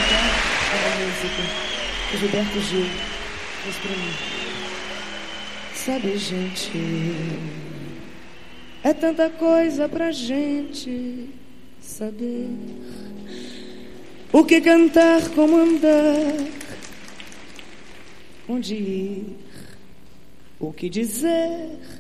cantar a música que Gilberto Gil fez pra mim. Sabe, gente, é tanta coisa pra gente saber. O que cantar, como andar, onde ir, o que dizer.